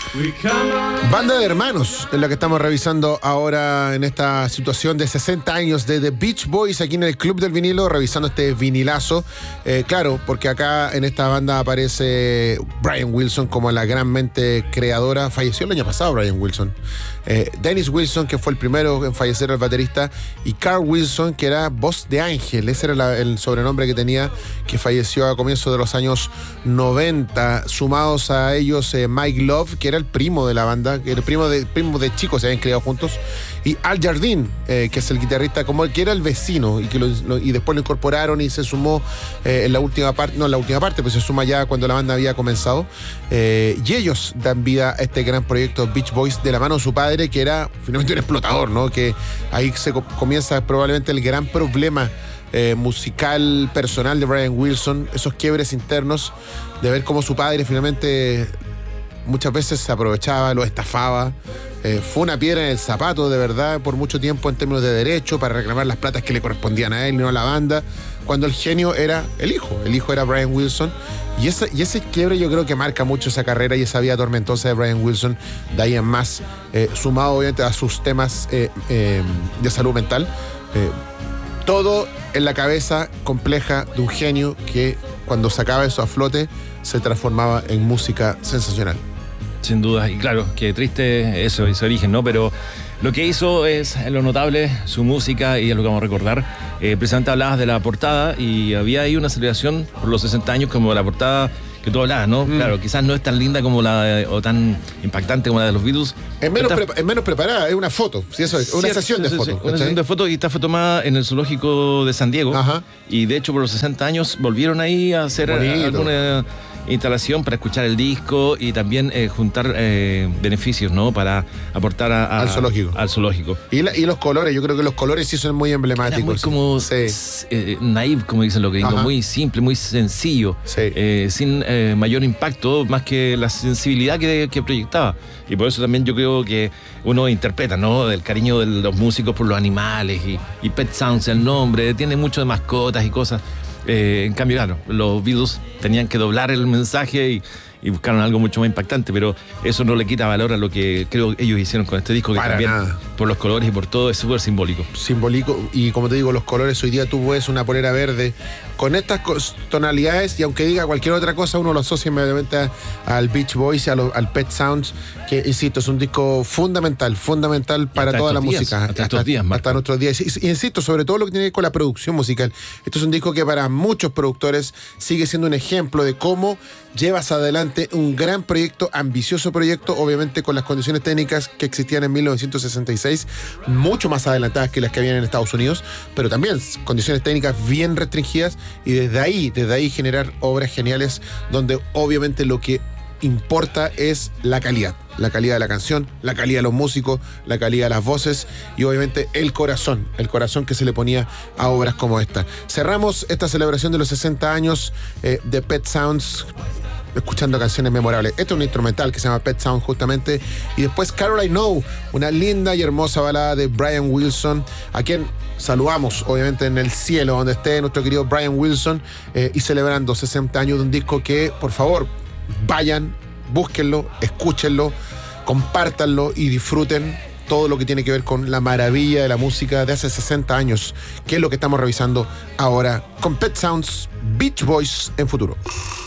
Banda de hermanos es la que estamos revisando ahora en esta situación de 60 años de The Beach Boys aquí en el Club del Vinilo, revisando este vinilazo. Claro, porque acá en esta banda aparece Brian Wilson como la gran mente creadora. Falleció el año pasado Brian Wilson. Dennis Wilson, que fue el primero en fallecer, el baterista, y Carl Wilson, que era voz de Ángel. Ese era el sobrenombre que tenía, que falleció a comienzos de los años 90. Sumados a ellos Mike Love, que era el primo de la banda, que era el primo de chicos, se habían criado juntos, y Al Jardín, que es el guitarrista, como el que era el vecino, y que y después lo incorporaron y se sumó en la última parte, no en la última parte, pues se suma ya cuando la banda había comenzado, y ellos dan vida a este gran proyecto Beach Boys de la mano de su padre, que era finalmente un explotador, ¿no? Que ahí se comienza probablemente el gran problema musical personal de Brian Wilson, esos quiebres internos de ver cómo su padre finalmente muchas veces se aprovechaba, lo estafaba. Fue una piedra en el zapato, de verdad, por mucho tiempo en términos de derecho, para reclamar las platas que le correspondían a él y no a la banda, cuando el genio era el hijo era Brian Wilson. Y ese quiebre yo creo que marca mucho esa carrera y esa vida tormentosa de Brian Wilson, de ahí en más, sumado obviamente a sus temas de salud mental. Todo en la cabeza compleja de un genio que cuando sacaba eso a flote se transformaba en música sensacional. Sin duda, y claro, que triste eso, ese origen, ¿no? Pero lo que hizo es lo notable, su música, y es lo que vamos a recordar. Precisamente hablabas de la portada y había ahí una celebración por los 60 años como la portada que tú hablabas, ¿no? Claro, quizás no es tan linda como o tan impactante como la de los Beatles. Es menos preparada, es una foto, sí, eso es, una sesión de fotos. Una sesión de fotos, y está fue tomada en el zoológico de San Diego. Ajá. Y de hecho por los 60 años volvieron ahí a hacer alguna instalación para escuchar el disco y también juntar beneficios, ¿no? Para aportar al zoológico. Y los colores, yo creo que los colores sí son muy emblemáticos. Era muy como naive, como dicen los gringos, muy simple, muy sencillo, sin mayor impacto, más que la sensibilidad que proyectaba. Y por eso también yo creo que uno interpreta, ¿no? El cariño de los músicos por los animales, y Pet Sounds, el nombre, tiene mucho de mascotas y cosas. En cambio, claro, los Beatles tenían que doblar el mensaje y buscaron algo mucho más impactante, pero eso no le quita valor a lo que creo ellos hicieron con este disco, que para también, nada, por los colores y por todo, es súper simbólico. Y como te digo, los colores, hoy día tú ves una polera verde con estas tonalidades, y aunque diga cualquier otra cosa, uno lo asocia inmediatamente al Beach Boys y al Pet Sounds, que, insisto, es un disco fundamental para toda la música. Hasta estos días, Marco. Hasta nuestros días. Y insisto, sobre todo lo que tiene que ver con la producción musical. Esto es un disco que para muchos productores sigue siendo un ejemplo de cómo llevas adelante un gran proyecto, ambicioso proyecto, obviamente con las condiciones técnicas que existían en 1966, mucho más adelantadas que las que habían en Estados Unidos, pero también condiciones técnicas bien restringidas, y desde ahí generar obras geniales donde obviamente lo que importa es la calidad de la canción, la calidad de los músicos, la calidad de las voces y obviamente el corazón que se le ponía a obras como esta. Cerramos esta celebración de los 60 años de Pet Sounds escuchando canciones memorables. Este es un instrumental que se llama Pet Sounds justamente, y después Carol I Know, una linda y hermosa balada de Brian Wilson, a quien saludamos obviamente en el cielo donde esté nuestro querido Brian Wilson, y celebrando 60 años de un disco que, por favor, vayan, búsquenlo, escúchenlo, compártanlo y disfruten todo lo que tiene que ver con la maravilla de la música de hace 60 años, que es lo que estamos revisando ahora con Pet Sounds, Beach Boys en Futuro.